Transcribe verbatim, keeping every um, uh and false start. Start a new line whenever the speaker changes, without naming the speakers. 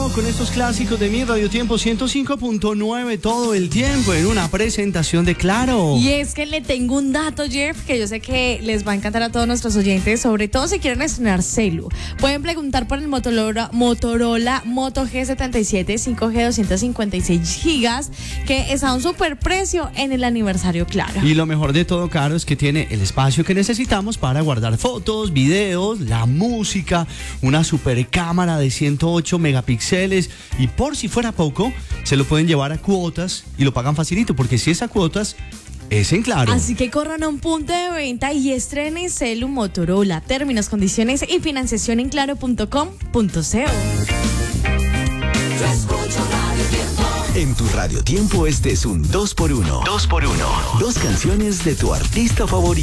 Claro, con estos clásicos de mi Radio Tiempo ciento cinco punto nueve todo el tiempo en una presentación de Claro.
Y es que le tengo un dato, Jeff, que yo sé que les va a encantar a todos nuestros oyentes, sobre todo si quieren estrenar celu. Pueden preguntar por el Motorola, Motorola Moto G setenta y siete cinco G doscientos cincuenta y seis gigas, que está a un super precio en el aniversario Claro.
Y lo mejor de todo, Caro, es que tiene el espacio que necesitamos para guardar fotos, videos, la música, una super cámara de ciento ocho megapíxeles y por si fuera poco, se lo pueden llevar a cuotas y lo pagan facilito, porque si es a cuotas, es en Claro.
Así que corran a un punto de venta y estrenen celu Motorola. Términos, condiciones y financiación en claro punto com punto co.
En tu Radio Tiempo este es un dos por uno. dos por uno. Dos canciones de tu artista favorito.